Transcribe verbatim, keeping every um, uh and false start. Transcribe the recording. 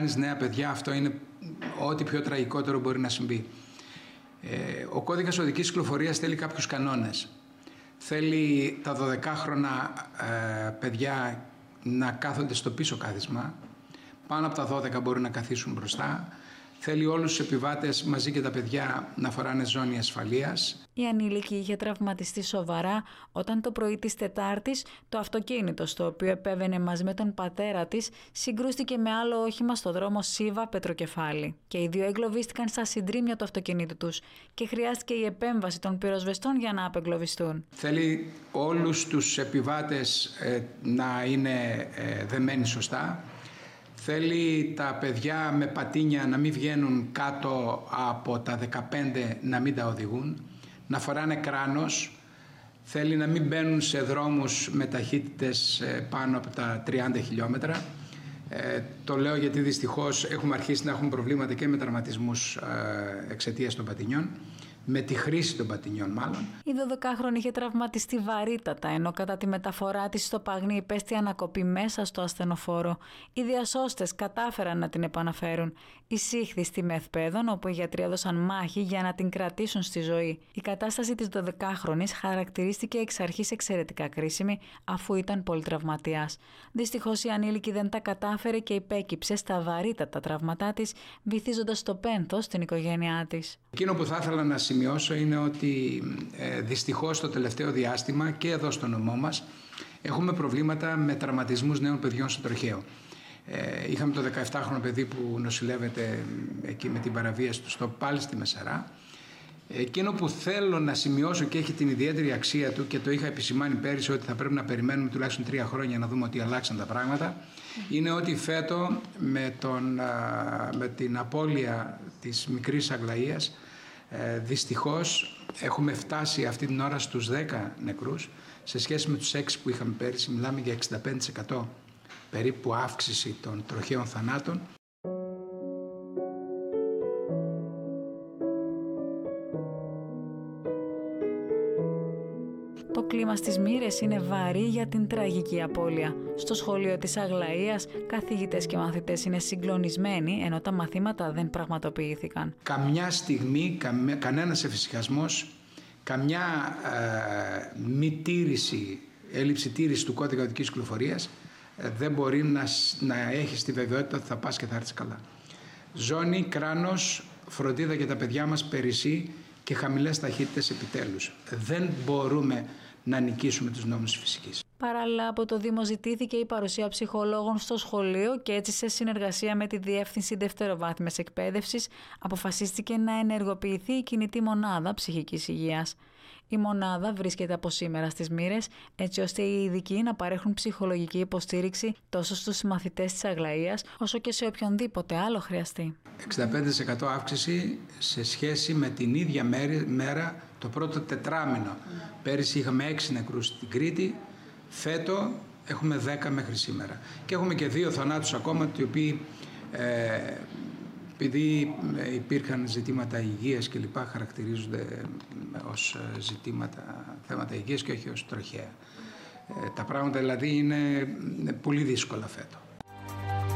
κάνεις νέα παιδιά, αυτό είναι ό,τι πιο τραγικότερο μπορεί να συμβεί. Ε, ο κώδικας οδικής κυκλοφορίας θέλει κάποιους κανόνες. Θέλει τα δωδεκάχρονα ε, παιδιά να κάθονται στο πίσω κάθισμα, πάνω από τα δώδεκα μπορούν να καθίσουν μπροστά. Θέλει όλους τους επιβάτες μαζί και τα παιδιά να φοράνε ζώνη ασφαλείας. Η ανήλικη είχε τραυματιστεί σοβαρά όταν το πρωί της Τετάρτης το αυτοκίνητο στο οποίο επέβαινε μαζί με τον πατέρα της συγκρούστηκε με άλλο όχημα στο δρόμο Σίβα Πετροκεφάλι. Και οι δύο εγκλωβίστηκαν στα συντρίμμια του αυτοκινήτου τους και χρειάστηκε η επέμβαση των πυροσβεστών για να απεγκλωβιστούν. Θέλει όλους τους επιβάτες ε, να είναι ε, δεμένοι σωστά. Θέλει τα παιδιά με πατίνια να μην βγαίνουν κάτω από τα δεκαπέντε, να μην τα οδηγούν, να φοράνε κράνος. Θέλει να μην μπαίνουν σε δρόμους με ταχύτητες πάνω από τα τριάντα χιλιόμετρα. Ε, το λέω γιατί δυστυχώς έχουμε αρχίσει να έχουμε προβλήματα και με τραυματισμούς ε, εξαιτίας των πατινιών. Με τη χρήση των πατινιών μάλλον. Η δωδεκάχρονη είχε τραυματιστεί βαρύτατα, ενώ κατά τη μεταφορά της στο Παγνί υπέστη ανακοπή μέσα στο ασθενοφόρο. Οι διασώστες κατάφεραν να την επαναφέρουν. Εισήχθη στη Μεθπέδων, όπου οι γιατροί έδωσαν μάχη για να την κρατήσουν στη ζωή. Η κατάσταση της δωδεκάχρονης χαρακτηρίστηκε εξ αρχής εξαιρετικά κρίσιμη, αφού ήταν πολυτραυματίας. Δυστυχώς η ανήλικη δεν τα κατάφερε και υπέκυψε στα βαρύτατα τραύματά της, βυθίζοντας στο πένθος την οικογένειά της. Εκείνο που θα ήθελα να σημειώσω είναι ότι ε, δυστυχώς το τελευταίο διάστημα και εδώ στο νομό μας έχουμε προβλήματα με τραυματισμούς νέων παιδιών στο τροχαίο. Ε, είχαμε το δεκαεφτάχρονο παιδί που νοσηλεύεται εκεί με την παραβίαση του στο πάλι στη Μεσαρά. Εκείνο που θέλω να σημειώσω και έχει την ιδιαίτερη αξία του και το είχα επισημάνει πέρυσι ότι θα πρέπει να περιμένουμε τουλάχιστον τρία χρόνια να δούμε ότι αλλάξαν τα πράγματα, είναι ότι φέτο με, τον, με την απώλεια της μικρής Αγλαΐας δυστυχώς έχουμε φτάσει αυτή την ώρα στους δέκα νεκρούς σε σχέση με τους έξι που είχαμε πέρυσι. Μιλάμε για εξήντα πέντε τοις εκατό περίπου αύξηση των τροχαίων θανάτων. Το κλίμα στις Μοίρες είναι βαρύ για την τραγική απώλεια. Στο σχολείο της Αγλαΐας, καθηγητές και μαθητές είναι συγκλονισμένοι, ενώ τα μαθήματα δεν πραγματοποιήθηκαν. Καμιά στιγμή, καμέ, κανένας εφησυχασμός, καμιά ε, μη τήρηση, έλλειψη τήρηση του κώδικα οδικής κυκλοφορίας ε, δεν μπορεί να, να έχει τη βεβαιότητα ότι θα πας και θα έρθεις καλά. Ζώνη, κράνος, φροντίδα για τα παιδιά μας, περισσή και χαμηλές ταχύτητες επιτέλους. Δεν μπορούμε να νικήσουμε τους νόμους της φυσικής. Παράλληλα, από το Δήμο ζητήθηκε η παρουσία ψυχολόγων στο σχολείο και έτσι σε συνεργασία με τη Διεύθυνση Δευτεροβάθμιας Εκπαίδευσης αποφασίστηκε να ενεργοποιηθεί η κινητή μονάδα ψυχικής υγείας. Η μονάδα βρίσκεται από σήμερα στις Μοίρες, έτσι ώστε οι ειδικοί να παρέχουν ψυχολογική υποστήριξη τόσο στους συμμαθητές της Αγλαΐας, όσο και σε οποιονδήποτε άλλο χρειαστεί. εξήντα πέντε τοις εκατό αύξηση σε σχέση με την ίδια μέρα το πρώτο τετράμινο. Mm. Πέρυσι είχαμε έξι νεκρούς στην Κρήτη, φέτο έχουμε δέκα μέχρι σήμερα. Και έχουμε και δύο θανάτους ακόμα, οι οποίοι ε, επειδή υπήρχαν ζητήματα υγείας και λοιπά, χαρακτηρίζονται ως ζητήματα, θέματα υγείας και όχι ως τροχαία. Τα πράγματα δηλαδή είναι πολύ δύσκολα φέτο.